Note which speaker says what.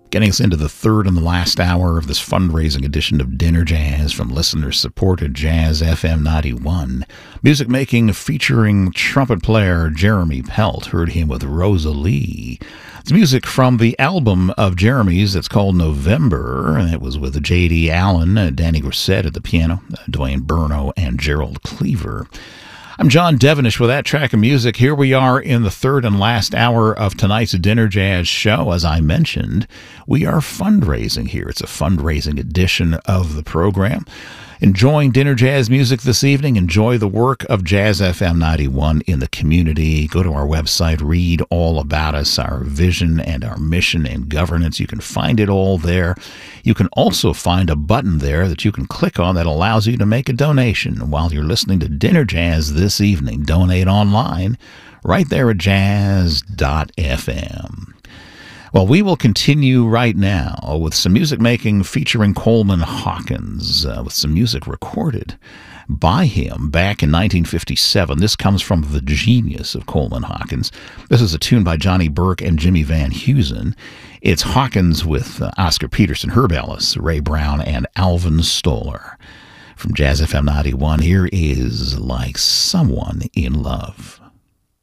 Speaker 1: Getting us into the third and the last hour of this fundraising edition of Dinner Jazz from listener-supported Jazz FM 91. Music making featuring trumpet player Jeremy Pelt. Heard him with Rosalie. It's music from the album of Jeremy's that's called November, and it was with J.D. Allen, Danny Grissett at the piano, Dwayne Burno, and Gerald Cleaver. I'm John Devenish with that track of music. Here we are in the third and last hour of tonight's Dinner Jazz show. As I mentioned, we are fundraising here. It's a fundraising edition of the program. Enjoying Dinner Jazz music this evening. Enjoy the work of Jazz FM 91 in the community. Go to our website, read all about us, our vision and our mission and governance. You can find it all there. You can also find a button there that you can click on that allows you to make a donation while you're listening to Dinner Jazz this evening. Donate online right there at jazz.fm. Well, we will continue right now with some music making featuring Coleman Hawkins, with some music recorded by him back in 1957. This comes from The Genius of Coleman Hawkins. This is a tune by Johnny Burke and Jimmy Van Heusen. It's Hawkins with Oscar Peterson, Herb Ellis, Ray Brown, and Alvin Stoller. From Jazz FM 91, here is Like Someone in Love.